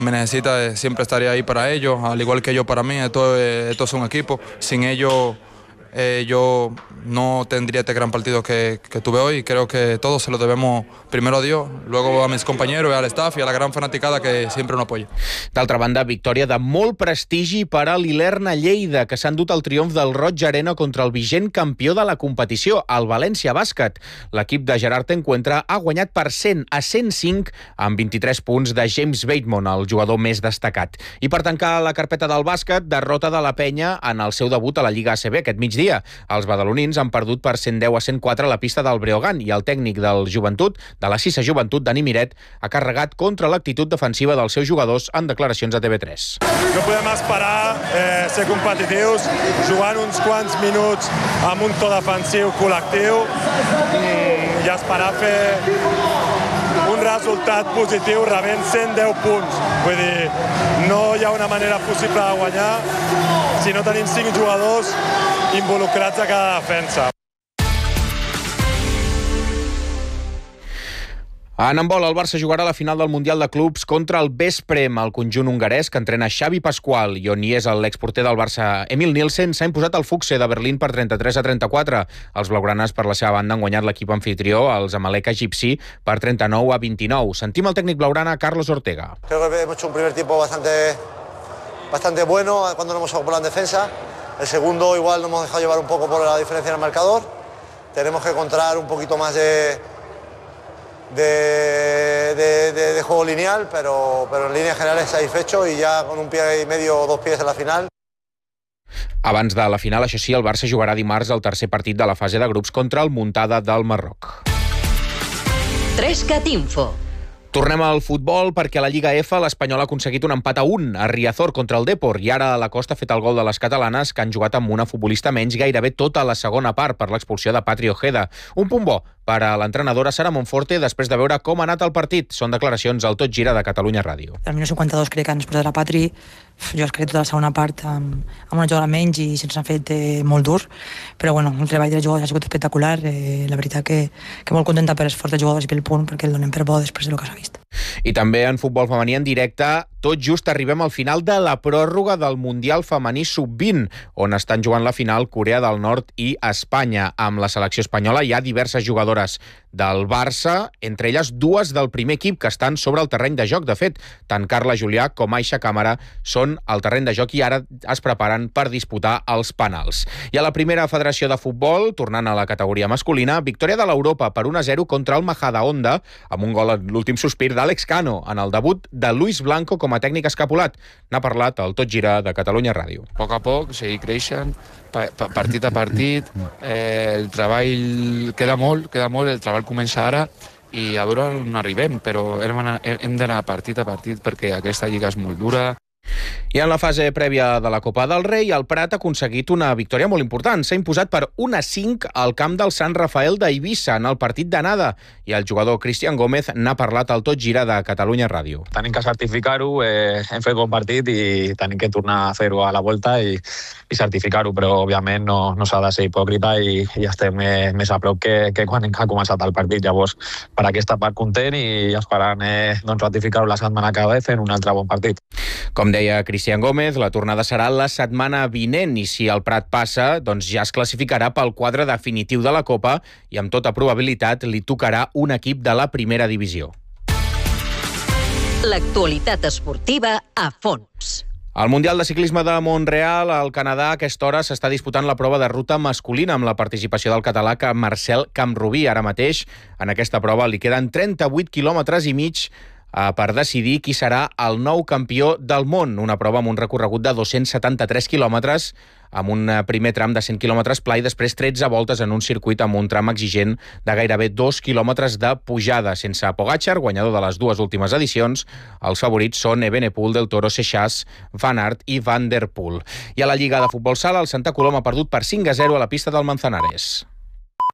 Me necesita, siempre estaré ahí para ellos, al igual que yo para mí. Esto es un equipo. Sin ellos yo no tendría este gran partido que tuve hoy. Creo que todo se lo debemos primero a Dios, luego a mis compañeros, al staff i a la gran fanaticada que sempre nos apoya. D'altra banda, victòria de molt prestigi per a l'Ilerna Lleida, que s'ha endut el triomf del Roig Arena contra el vigent campió de la competició, el València Bàsquet. L'equip de Gerard Encuentra ha guanyat per 100-105 amb 23 punts de James Bateman, el jugador més destacat. I per tancar la carpeta del bàsquet, derrota de la Penya en el seu debut a la Lliga ACB aquest migdia. Els badalonins han perdut per 110-104 a la pista del Breogán i el tècnic del Joventut, de la Cissa Joventut, Dani Miret, ha carregat contra l'actitud defensiva dels seus jugadors en declaracions a TV3. No podem esperar ser competitius, jugant uns quants minuts amb un to defensiu col·lectiu i esperar fer un resultat positiu rebent 110 punts. Vull dir, no hi ha una manera possible de guanyar si no tenim 5 jugadors involucrats a cada defensa. En handbol, el Barça jugarà a la final del Mundial de Clubs contra el Vesprem, el conjunt hongarès que entrena Xavi Pasqual, i on hi és l'exporter del Barça Emil Nielsen, s'ha imposat el Fuchse de Berlín per 33-34. Els blaugranes, per la seva banda, han guanyat l'equip anfitrió, els Amalek egipci, per 39-29. Sentim el tècnic blaugrana Carlos Ortega. Creo que hemos hecho un primer tiempo bastante bueno cuando nos hemos ocupado en defensa. El segundo igual nos hemos dejado llevar un poco por la diferencia en el marcador. Tenemos que encontrar un poquito más de juego lineal, pero en líneas generales satisfecho y ya con un pie y medio o 2 pies en la final. Abans de la final, això sí, el Barça jugarà dimarts el tercer partit de la fase de grups contra el Muntada del Marroc. 3cat Info. Tornem al futbol perquè a la Lliga F l'Espanyol ha aconseguit un empat a 1 a Riazor contra el Depor i ara la Costa ha fet el gol de les catalanes que han jugat amb una futbolista menys gairebé tota la segona part per l'expulsió de Patri Ojeda. Un punt bo per a l'entrenadora Sara Monforte després de veure com ha anat el partit. Són declaracions al Tot Gira de Catalunya Ràdio. Al minut 52 crec que ens posarà Patri. Jo crec tota la segona part amb una jugada menys i se'ns ha fet molt dur, però bueno, el treball dels jugadors ha sigut espectacular. La veritat que molt contenta per l'esforç dels jugadors i pel punt, perquè el donem per bo després del que s'ha vist. I també en futbol femení en directe, tot just arribem al final de la pròrroga del Mundial Femení Sub-20, on estan jugant la final Corea del Nord i Espanya. Amb la selecció espanyola hi ha diverses jugadores del Barça, entre elles 2 del primer equip que estan sobre el terreny de joc. De fet, tant Carla Julià com Aixa Càmera són al terreny de joc i ara es preparen per disputar els penals. I a la primera federació de futbol, tornant a la categoria masculina, victòria de l'Europa per 1-0 contra el Majadahonda, amb un gol en l'últim sospir d'Àlex Cano en el debut de Luis Blanco com a tècnic escapulat. N'ha parlat el Tot Gira de Catalunya Ràdio. A poc a poc, seguir creixent, partit a partit, el treball queda molt, el treball comença ara i a veure on arribem, però hem d'anar partit a partit perquè aquesta lliga és molt dura. I en la fase prèvia de la Copa del Rei, el Prat ha aconseguit una victòria molt important. S'ha imposat per 1-5 al camp del Sant Rafael d'Eivissa en el partit d'anada. I el jugador Cristian Gómez n'ha parlat al Tot Gira de Catalunya Ràdio. Tenim que certificar-ho, hem fet bon partit i tenim que tornar a fer-ho a la volta i certificar-ho, però òbviament no s'ha de ser hipòcrita i estem més a prop que quan ha començat el partit. Llavors, per aquesta part content i esperant ratificar-ho la setmana que ve fent un altre bon partit. Com deia Cristian Gómez, la tornada serà la setmana vinent i si el Prat passa, doncs ja es classificarà pel quadre definitiu de la Copa i amb tota probabilitat li tocarà un equip de la primera divisió. L'actualitat esportiva a fons. Al Mundial de Ciclisme de Montreal, al Canadà, a aquesta hora s'està disputant la prova de ruta masculina amb la participació del català Marcel Camrubí. Ara mateix, en aquesta prova, li queden 38 quilòmetres i mig per decidir qui serà el nou campió del món. Una prova amb un recorregut de 273 quilòmetres, amb un primer tram de 100 quilòmetres pla i després 13 voltes en un circuit amb un tram exigent de gairebé 2 quilòmetres de pujada. Sense Pogačar, guanyador de les 2 últimes edicions, els favorits són Evenepoel, Del Toro, Seixas, Van Aert i Van der Poel. I a la Lliga de Futbol Sala, el Santa Coloma ha perdut per 5-0 a la pista del Manzanares.